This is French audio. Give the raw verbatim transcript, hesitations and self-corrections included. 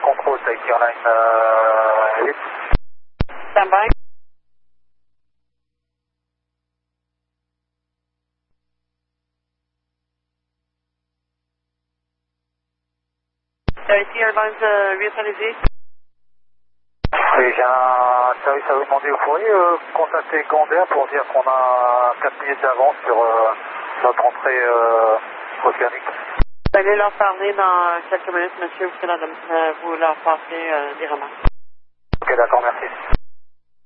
contrôle, Tahiti Airlines euh, huit. Stand by. Tahiti Airlines euh, huit, allez-y. Oui, j'ai un service à vous demander. Vous pourriez euh, contacter Gondair pour dire qu'on a quatre minutes d'avance sur euh, notre entrée euh, océanique. Vous allez leur parler dans quelques minutes, monsieur, vous, la, euh, vous leur passez euh, des remarques. Ok, d'accord, merci.